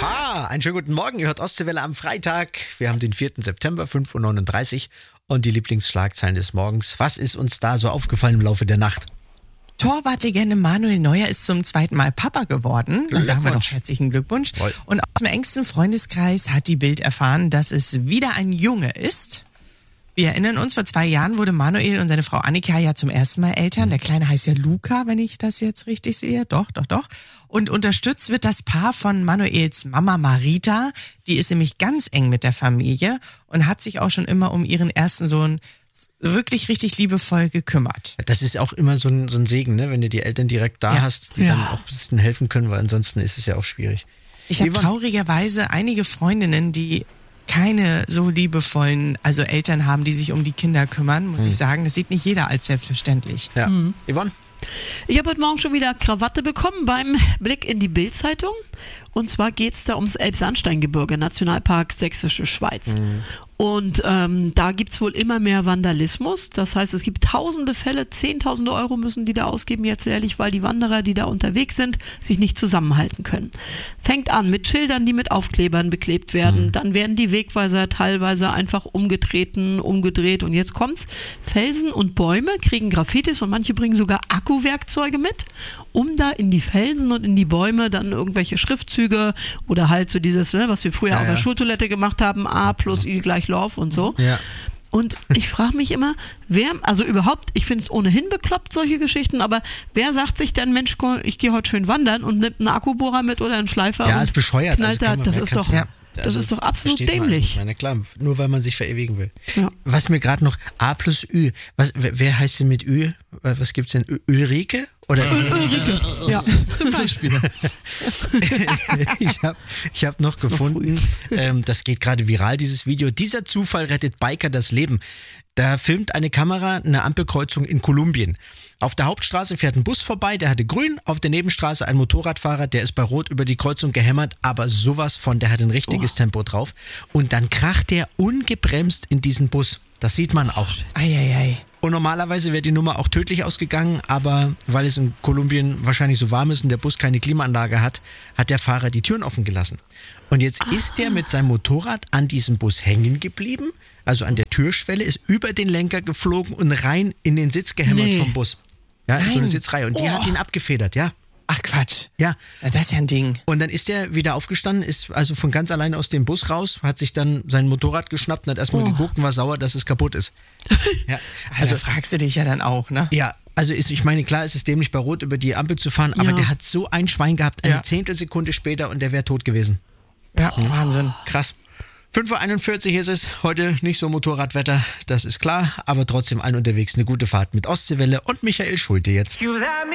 Aha, einen schönen guten Morgen. Ihr hört Ostseewelle am Freitag. Wir haben den 4. September, 5.39 Uhr und die Lieblingsschlagzeilen des Morgens. Was ist uns da so aufgefallen im Laufe der Nacht? Torwartlegende Manuel Neuer ist zum zweiten Mal Papa geworden. Dann sagen wir doch herzlichen Glückwunsch. Toll. Und aus dem engsten Freundeskreis hat die Bild erfahren, dass es wieder ein Junge ist. Wir erinnern uns, vor 2 Jahren wurde Manuel und seine Frau Annika ja zum ersten Mal Eltern. Der Kleine heißt ja Luca, wenn ich das jetzt richtig sehe. Doch. Und unterstützt wird das Paar von Manuels Mama Marita. Die ist nämlich ganz eng mit der Familie und hat sich auch schon immer um ihren ersten Sohn wirklich richtig liebevoll gekümmert. Das ist auch immer so ein Segen, ne? Wenn du die Eltern direkt da hast, die dann auch ein bisschen helfen können, weil ansonsten ist es ja auch schwierig. Ich habe traurigerweise einige Freundinnen, die keine so liebevollen, also Eltern haben, die sich um die Kinder kümmern, muss ich sagen. Das sieht nicht jeder als selbstverständlich. Ja. Yvonne? Ich habe heute Morgen schon wieder Krawatte bekommen beim Blick in die Bild-Zeitung. Und zwar geht es da ums Elbsandsteingebirge, Nationalpark Sächsische Schweiz. Und da gibt es wohl immer mehr Vandalismus. Das heißt, es gibt tausende Fälle, Zehntausende Euro müssen die da ausgeben jetzt jährlich, weil die Wanderer, die da unterwegs sind, sich nicht zusammenhalten können. Fängt an mit Schildern, die mit Aufklebern beklebt werden. Dann werden die Wegweiser teilweise einfach umgedreht und jetzt kommt's. Felsen und Bäume kriegen Graffitis und manche bringen sogar Akkuwerkzeuge mit, um da in die Felsen und in die Bäume dann irgendwelche Schriftzüge oder halt so dieses, was wir früher auf der Schultoilette gemacht haben, A plus I gleich Lauf und so. Ja. Und ich frage mich immer, ich finde es ohnehin bekloppt, solche Geschichten, aber wer sagt sich denn, Mensch, ich gehe heute schön wandern und nimmt einen Akkubohrer mit oder einen Schleifer? Ja, ist bescheuert. Das ist doch absolut dämlich. Na klar, nur weil man sich verewigen will. Ja. Was mir gerade noch, A plus Ü, wer heißt denn mit Ü? Was gibt's denn? Ulrike? Oder Ulrike, ja, zum Beispiel. Ich hab noch gefunden, das geht gerade viral, dieses Video. Dieser Zufall rettet Biker das Leben. Da filmt eine Kamera eine Ampelkreuzung in Kolumbien. Auf der Hauptstraße fährt ein Bus vorbei, der hatte grün. Auf der Nebenstraße ein Motorradfahrer, der ist bei Rot über die Kreuzung gehämmert, aber sowas von, der hat ein richtiges Tempo drauf. Und dann kracht der ungebremst in diesen Bus. Das sieht man auch. Eieiei. Und normalerweise wäre die Nummer auch tödlich ausgegangen, aber weil es in Kolumbien wahrscheinlich so warm ist und der Bus keine Klimaanlage hat, hat der Fahrer die Türen offen gelassen. Und jetzt ist der mit seinem Motorrad an diesem Bus hängen geblieben, also an der Türschwelle, ist über den Lenker geflogen und rein in den Sitz gehämmert vom Bus. Ja, in so eine Sitzreihe. Und die hat ihn abgefedert, ja. Ach Quatsch. Ja. Das ist ja ein Ding. Und dann ist er wieder aufgestanden, ist also von ganz alleine aus dem Bus raus, hat sich dann sein Motorrad geschnappt und hat erstmal geguckt und war sauer, dass es kaputt ist. Ja. Also fragst du dich ja dann auch, ne? Ja, also ich meine, klar ist es dämlich, bei Rot über die Ampel zu fahren, aber der hat so ein Schwein gehabt, eine Zehntelsekunde später und der wäre tot gewesen. Ja, Wahnsinn. Krass. 5.41 Uhr ist es, heute nicht so Motorradwetter, das ist klar, aber trotzdem allen unterwegs eine gute Fahrt mit Ostseewelle und Michael Schulte jetzt.